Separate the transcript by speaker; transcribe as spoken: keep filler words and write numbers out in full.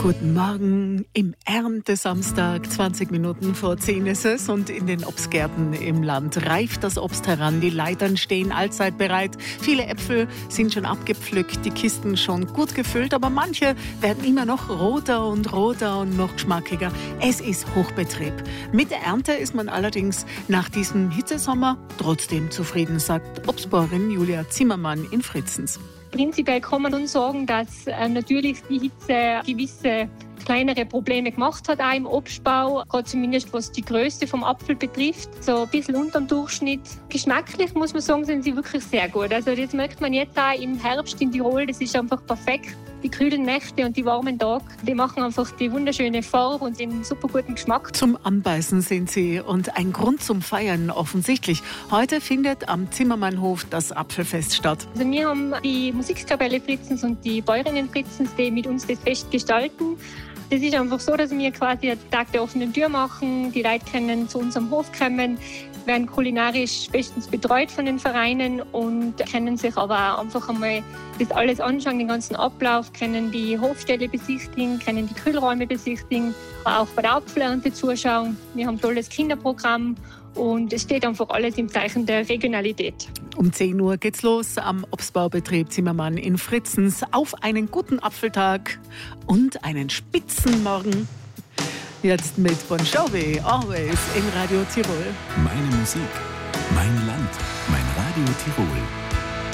Speaker 1: Guten Morgen im Erntesamstag, zwanzig Minuten vor zehn ist es und in den Obstgärten im Land reift das Obst heran. Die Leitern stehen allzeit bereit. Viele Äpfel sind schon abgepflückt, die Kisten schon gut gefüllt, aber manche werden immer noch roter und roter und noch geschmackiger. Es ist Hochbetrieb. Mit der Ernte ist man allerdings nach diesem Hitzesommer trotzdem zufrieden, sagt Obstbauerin Julia Zimmermann in Fritzens.
Speaker 2: Prinzipiell kann man nun sagen, dass äh, natürlich die Hitze gewisse kleinere Probleme gemacht hat, auch im Obstbau, gerade zumindest was die Größe vom Apfel betrifft, so ein bisschen unter dem Durchschnitt. Geschmacklich muss man sagen, sind sie wirklich sehr gut. Also das merkt man jetzt auch im Herbst in Tirol, das ist einfach perfekt. Die kühlen Nächte und die warmen Tage, die machen einfach die wunderschöne Farbe und den super guten Geschmack.
Speaker 1: Zum Anbeißen sind sie und ein Grund zum Feiern offensichtlich. Heute findet am Zimmermannhof das Apfelfest statt.
Speaker 2: Also wir haben die Musikkapelle Fritzens und die Bäuerinnen Fritzens, die mit uns das Fest gestalten. Das ist einfach so, dass wir quasi einen Tag der offenen Tür machen. Die Leute können zu unserem Hof kommen, werden kulinarisch bestens betreut von den Vereinen und können sich aber auch einfach einmal das alles anschauen, den ganzen Ablauf, können die Hofstelle besichtigen, können die Kühlräume besichtigen, auch bei der Apfelernte zuschauen. Wir haben ein tolles Kinderprogramm und es steht einfach alles im Zeichen der Regionalität.
Speaker 1: Um zehn Uhr geht's los am Obstbaubetrieb Zimmermann in Fritzens. Auf einen guten Apfeltag und einen Spitzenmorgen. Jetzt mit Bon Jovi, Always in Radio Tirol.
Speaker 3: Meine Musik, mein Land, mein Radio Tirol.